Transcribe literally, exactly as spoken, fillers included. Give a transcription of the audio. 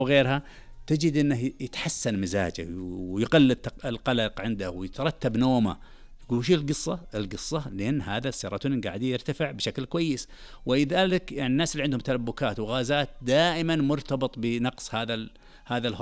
وغيرها، تجد أنه يتحسن مزاجه ويقل القلق عنده ويترتب نومه. يقول وش القصة؟ القصة لأن هذا السيروتونين قاعد يرتفع بشكل كويس. ولذلك يعني الناس اللي عندهم تلبكات وغازات دائما مرتبط بنقص هذا هذا